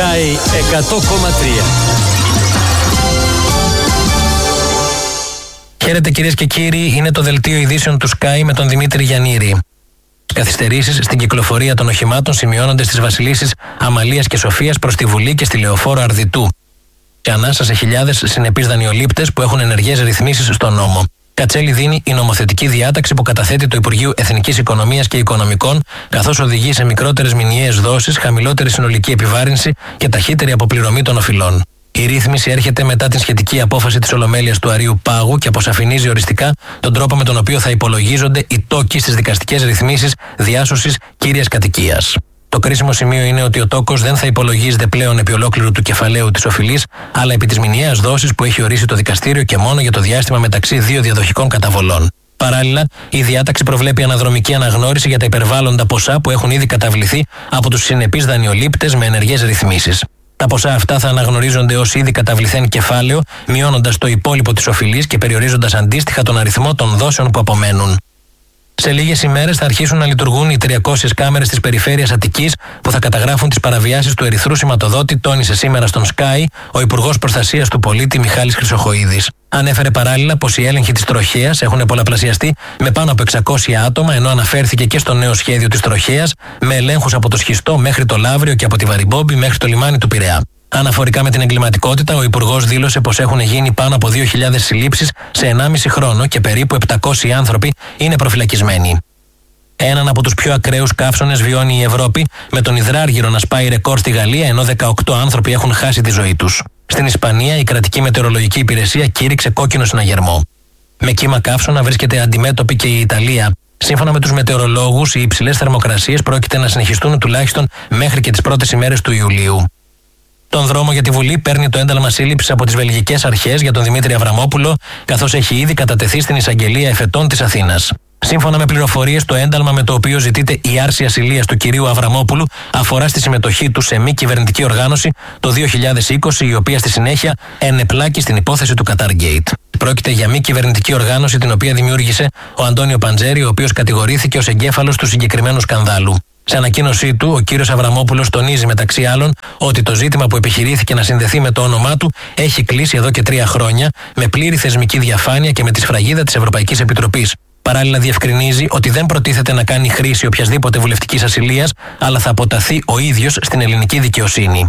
Sky 100,3. Χαίρετε κυρίες και κύριοι, είναι το δελτίο ειδήσεων του Sky με τον Δημήτρη Γιαννήρη. Καθυστερήσεις στην κυκλοφορία των οχημάτων σημειώνονται στις βασιλίσσεις Αμαλίας και Σοφίας προς τη Βουλή και στη Λεωφόρο Αρδιτού. Και ανάσα σε χιλιάδες συνεπείς δανειολήπτες που έχουν ενεργές ρυθμίσεις στον νόμο. Κατσέλη δίνει η νομοθετική διάταξη που καταθέτει το Υπουργείο Εθνικής Οικονομίας και Οικονομικών, καθώς οδηγεί σε μικρότερες μηνιαίες δόσεις, χαμηλότερη συνολική επιβάρυνση και ταχύτερη αποπληρωμή των οφειλών. Η ρύθμιση έρχεται μετά την σχετική απόφαση της Ολομέλειας του Αρείου Πάγου και αποσαφηνίζει οριστικά τον τρόπο με τον οποίο θα υπολογίζονται οι τόκοι στις δικαστικές ρυθμίσεις διάσωσης κύριας κατοικίας. Το κρίσιμο σημείο είναι ότι ο τόκος δεν θα υπολογίζεται πλέον επί ολόκληρου του κεφαλαίου της οφειλής, αλλά επί της μηνιαίας δόσης που έχει ορίσει το δικαστήριο και μόνο για το διάστημα μεταξύ δύο διαδοχικών καταβολών. Παράλληλα, η διάταξη προβλέπει αναδρομική αναγνώριση για τα υπερβάλλοντα ποσά που έχουν ήδη καταβληθεί από τους συνεπείς δανειολήπτες με ενεργές ρυθμίσεις. Τα ποσά αυτά θα αναγνωρίζονται ως ήδη καταβληθέν κεφάλαιο, μειώνοντας το υπόλοιπο της οφειλής και περιορίζοντας αντίστοιχα τον αριθμό των δόσεων που απομένουν. Σε λίγες ημέρες θα αρχίσουν να λειτουργούν οι 300 κάμερες της περιφέρειας Αττικής που θα καταγράφουν τις παραβιάσεις του ερυθρού σηματοδότη, τόνισε σήμερα στον Sky ο Υπουργός Προστασίας του Πολίτη Μιχάλης Χρυσοχοΐδης. Ανέφερε παράλληλα πως οι έλεγχοι της τροχέας έχουν πολλαπλασιαστεί με πάνω από 600 άτομα, ενώ αναφέρθηκε και στο νέο σχέδιο της τροχέας με ελέγχους από το Σχιστό μέχρι το Λαύριο και από τη Βαριμπόμπη μέχρι το λιμάνι του Πειραιά. Αναφορικά με την εγκληματικότητα, ο Υπουργός δήλωσε πως έχουν γίνει πάνω από 2.000 συλλήψεις σε 1,5 χρόνο και περίπου 700 άνθρωποι είναι προφυλακισμένοι. Έναν από τους πιο ακραίους καύσονες βιώνει η Ευρώπη, με τον υδράργυρο να σπάει ρεκόρ στη Γαλλία, ενώ 18 άνθρωποι έχουν χάσει τη ζωή τους. Στην Ισπανία, η κρατική μετεωρολογική υπηρεσία κήρυξε κόκκινο συναγερμό. Με κύμα καύσωνα βρίσκεται αντιμέτωπη και η Ιταλία. Σύμφωνα με τους μετεωρολόγους, οι υψηλές θερμοκρασίες πρόκειται να συνεχιστούν τουλάχιστον μέχρι και τις πρώτες ημέρες του Ιουλίου. Τον δρόμο για τη Βουλή παίρνει το ένταλμα σύλληψης από τις βελγικές αρχές για τον Δημήτρη Αβραμόπουλο, καθώς έχει ήδη κατατεθεί στην εισαγγελία εφετών της Αθήνας. Σύμφωνα με πληροφορίες, το ένταλμα με το οποίο ζητείται η άρση ασυλίας του κυρίου Αβραμόπουλου αφορά στη συμμετοχή του σε μη κυβερνητική οργάνωση το 2020, η οποία στη συνέχεια ενεπλάκη στην υπόθεση του Qatargate. Πρόκειται για μη κυβερνητική οργάνωση την οποία δημιούργησε ο Αντώνιο Παντζέρη, ο οποίος κατηγορήθηκε ως εγκέφαλος του συγκεκριμένου σκανδάλου. Σε ανακοίνωσή του, ο κύριος Αβραμόπουλος τονίζει μεταξύ άλλων ότι το ζήτημα που επιχειρήθηκε να συνδεθεί με το όνομά του έχει κλείσει εδώ και 3 χρόνια με πλήρη θεσμική διαφάνεια και με τη σφραγίδα της Ευρωπαϊκής Επιτροπής. Παράλληλα, διευκρινίζει ότι δεν προτίθεται να κάνει χρήση οποιασδήποτε βουλευτικής ασυλίας, αλλά θα αποταθεί ο ίδιος στην ελληνική δικαιοσύνη.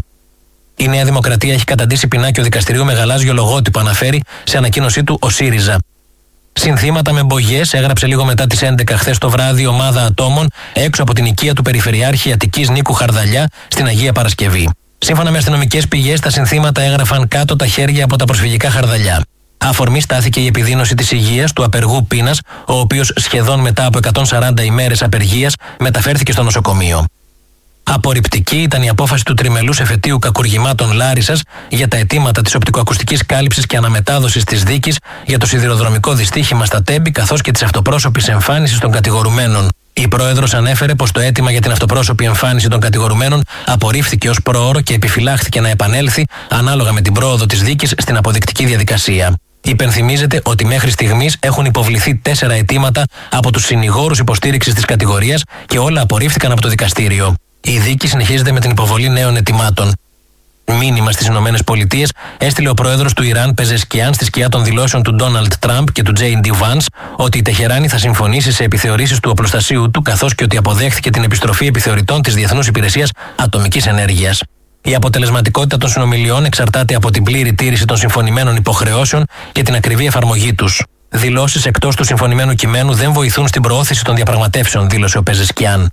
Η Νέα Δημοκρατία έχει καταντήσει πινάκιο δικαστηρίου με γαλάζιο λογότυπο, αναφέρει σε ανακοίνωσή του ο ΣΥΡΙΖΑ. Συνθήματα με μπογιές έγραψε λίγο μετά τις 11 χθες το βράδυ ομάδα ατόμων έξω από την οικία του Περιφερειάρχη Αττικής Νίκου Χαρδαλιά στην Αγία Παρασκευή. Σύμφωνα με αστυνομικές πηγές, τα συνθήματα έγραφαν κάτω τα χέρια από τα προσφυγικά χαρδαλιά. Αφορμή στάθηκε η επιδείνωση της υγείας του απεργού Πίνας, ο οποίος σχεδόν μετά από 140 ημέρες απεργίας μεταφέρθηκε στο νοσοκομείο. Απορριπτική ήταν η απόφαση του τριμελούς εφετείου κακουργημάτων Λάρισσας για τα αιτήματα της οπτικοακουστικής κάλυψης και αναμετάδοσης της δίκης για το σιδηροδρομικό δυστύχημα στα Τέμπη, καθώς και της αυτοπρόσωπης εμφάνισης των κατηγορουμένων. Η πρόεδρος ανέφερε πως το αίτημα για την αυτοπρόσωπη εμφάνιση των κατηγορουμένων απορρίφθηκε ως πρόωρο και επιφυλάχθηκε να επανέλθει ανάλογα με την πρόοδο της δίκης στην αποδεικτική διαδικασία. Υπενθυμίζεται ότι μέχρι στιγμής έχουν υποβληθεί 4 αιτήματα από τους συνηγόρους υποστήριξης της κατηγορίας και όλα απορρίφθηκαν από το δικαστήριο. Η δίκη συνεχίζεται με την υποβολή νέων αιτημάτων. Μήνυμα στις ΗΠΑ έστειλε ο πρόεδρος του Ιράν Πεζεσκιάν στη σκιά των δηλώσεων του Ντόναλντ Τραμπ και του Τζέι Ντι Βανς ότι η Τεχεράνη θα συμφωνήσει σε επιθεωρήσεις του οπλοστασίου του, καθώς και ότι αποδέχθηκε την επιστροφή επιθεωρητών της Διεθνούς Υπηρεσίας Ατομικής Ενέργειας. Η αποτελεσματικότητα των συνομιλιών εξαρτάται από την πλήρη τήρηση των συμφωνημένων υποχρεώσεων και την ακριβή εφαρμογή τους. Δηλώσεις εκτός του συμφωνημένου κειμένου δεν βοηθούν στην προώθηση των διαπραγματεύσεων, δήλωσε ο Πεζεσκιάν.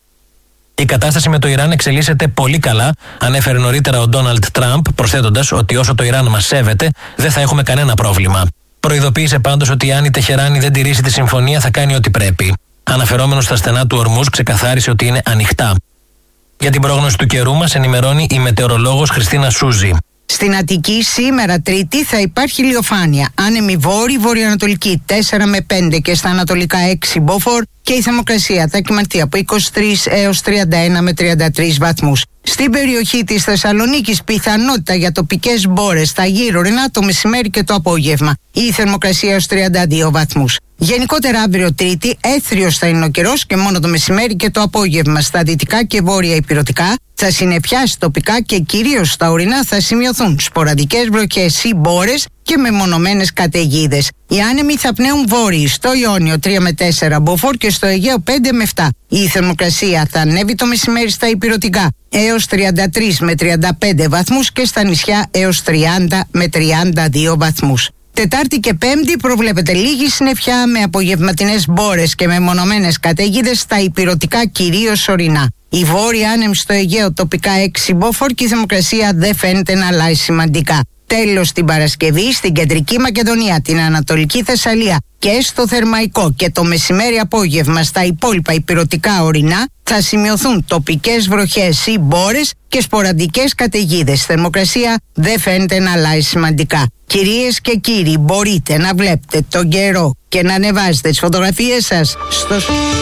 Η κατάσταση με το Ιράν εξελίσσεται πολύ καλά, ανέφερε νωρίτερα ο Ντόναλντ Τραμπ, προσθέτοντας ότι όσο το Ιράν μας σέβεται, δεν θα έχουμε κανένα πρόβλημα. Προειδοποίησε πάντως ότι αν η Τεχεράνη δεν τηρήσει τη συμφωνία, θα κάνει ό,τι πρέπει. Αναφερόμενος στα στενά του Ορμούζ, ξεκαθάρισε ότι είναι ανοιχτά. Για την πρόγνωση του καιρού μας ενημερώνει η μετεωρολόγος Χριστίνα Σούζη. Στην Αττική σήμερα Τρίτη θα υπάρχει ηλιοφάνεια. Άνεμη βόρειο-βορειοανατολική 4 με 5 και στα ανατολικά 6 μποφόρ και η θερμοκρασία θα κυμανθεί από 23 έως 31 με 33 βαθμούς. Στην περιοχή της Θεσσαλονίκης πιθανότητα για τοπικές μπόρες στα γύρω ορεινά το μεσημέρι και το απόγευμα. Η θερμοκρασία ως 32 βαθμούς. Γενικότερα αύριο Τρίτη έθριος θα είναι ο καιρός και μόνο το μεσημέρι και το απόγευμα στα δυτικά και βόρεια ηπειρωτικά θα συννεφιάσει τοπικά και κυρίως στα ορεινά θα σημειωθούν σποραδικές βροχές ή μπόρες και μεμονωμένες καταιγίδες. Οι άνεμοι θα πνέουν βόρειοι στο Ιόνιο 3 με 4 μποφόρ και στο Αιγαίο 5 με 7. Η θερμοκρασία θα ανέβει το μεσημέρι στα ηπειρωτικά έως 33 με 35 βαθμούς και στα νησιά έως 30 με 32 βαθμούς. Τετάρτη και Πέμπτη προβλέπεται λίγη συννεφιά με απογευματινές μπόρες και μεμονωμένες καταιγίδες στα ηπειρωτικά κυρίως ορεινά. Η βόρεια άνεμη στο Αιγαίο τοπικά 6 μποφόρ και η θερμοκρασία δεν φαίνεται να αλλάζει σημαντικά. Τέλος την Παρασκευή στην Κεντρική Μακεδονία, την Ανατολική Θεσσαλία και στο Θερμαϊκό και το μεσημέρι απόγευμα στα υπόλοιπα ηπειρωτικά ορεινά θα σημειωθούν τοπικές βροχές ή μπόρες και σποραδικές καταιγίδες. Θερμοκρασία δεν φαίνεται να αλλάζει σημαντικά. Κυρίες και κύριοι, μπορείτε να βλέπετε τον καιρό και να ανεβάζετε τις φωτογραφίες σας στο...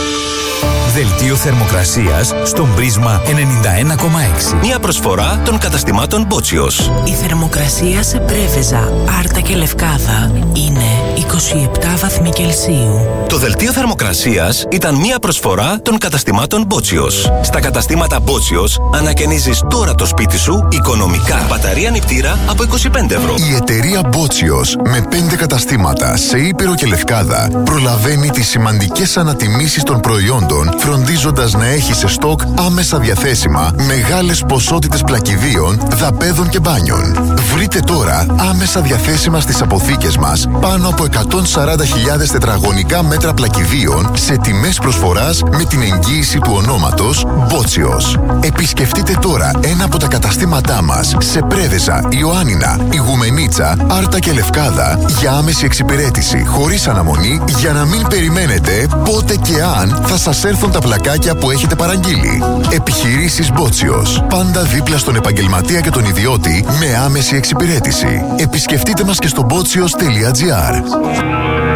Δελτίο θερμοκρασίας στον Πρίσμα 91,6. Μια προσφορά των καταστημάτων Μπότσιος. Η θερμοκρασία σε Πρέβεζα, Άρτα και Λευκάδα είναι 27 βαθμοί Κελσίου. Το δελτίο θερμοκρασίας ήταν μια προσφορά των καταστημάτων Μπότσιος. Στα καταστήματα Μπότσιος ανακαινίζεις τώρα το σπίτι σου οικονομικά. Μπαταρία νηπτήρα από 25 ευρώ. Η εταιρεία Μπότσιος με 5 καταστήματα σε Ήπειρο και Λευκάδα προλαβαίνει τις σημαντικές ανατιμήσεις των προϊόντων, φροντίζοντας να έχει σε στόκ άμεσα διαθέσιμα μεγάλες ποσότητες πλακιδίων, δαπέδων και μπάνιων. Βρείτε τώρα άμεσα διαθέσιμα στις αποθήκες μας πάνω από 140.000 τετραγωνικά μέτρα πλακιδίων σε τιμές προσφοράς με την εγγύηση του ονόματος Μπότσιος. Επισκεφτείτε τώρα ένα από τα καταστήματά μας σε Πρέβεζα, Ιωάννινα, Ιγουμενίτσα, Άρτα και Λευκάδα για άμεση εξυπηρέτηση χωρίς αναμονή για να μην περιμένετε πότε και αν θα σας έρθουν τα πλακάκια που έχετε παραγγείλει. Επιχειρήσεις Μπότσιος. Πάντα δίπλα στον επαγγελματία και τον ιδιώτη με άμεση εξυπηρέτηση. Επισκεφτείτε μας και στο botsios.gr.